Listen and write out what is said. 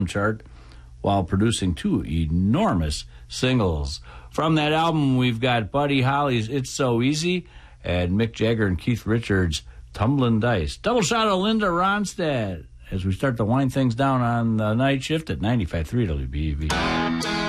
chart while producing 2 enormous singles. From that album, we've got Buddy Holly's It's So Easy and Mick Jagger and Keith Richards' Tumblin' Dice. Double shot of Linda Ronstadt as we start to wind things down on the night shift at 95.3 WBEV.